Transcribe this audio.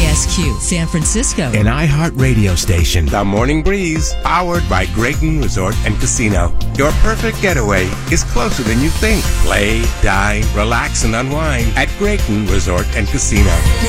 KSQ, San Francisco. An iHeart radio station. The Morning Breeze, powered by Grayton Resort and Casino. Your perfect getaway is closer than you think. Play, dine, relax, and unwind at Grayton Resort and Casino.